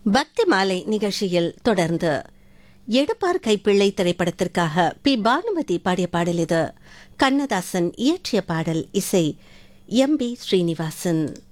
பக்தி மாலை நிகழ்ச்சியில் தொடர்ந்து எடுப்பார் கைப்பிள்ளை திரைப்படத்திற்காக பி பானுமதி பாடிய பாடல் இது. கண்ணதாசன் இயற்றிய பாடல், இசை எம் பி ஸ்ரீனிவாசன்.